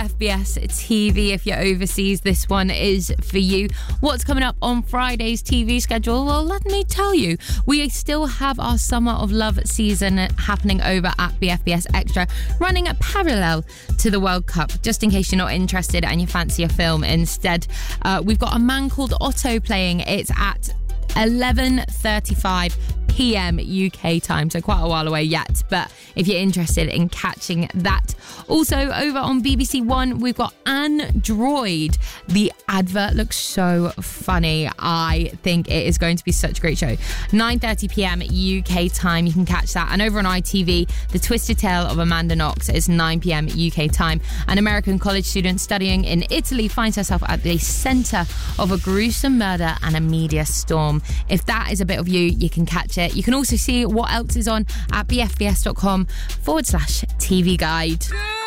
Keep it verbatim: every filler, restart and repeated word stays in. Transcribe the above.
F B S T V. If you're overseas, this one is for you. What's coming up on Friday's T V schedule? Well, let me tell you. We still have our Summer of Love season happening over at B F B S Extra, running parallel to the World Cup. Just in case you're not interested and you fancy a film instead, uh, we've got A Man Called Otto playing. It's at eleven thirty-five p.m. U K time, so quite a while away yet, but if you're interested in catching that. Also over on B B C One, we've got Android. The advert looks so funny. I think it is going to be such a great show. nine thirty p.m. U K time, you can catch that. And over on I T V, The Twisted Tale of Amanda Knox is nine p.m. U K time. An American college student studying in Italy finds herself at the centre of a gruesome murder and a media storm. If that is a bit of you, you can catch it. You can also see what else is on at bfbs.com forward slash TV guide.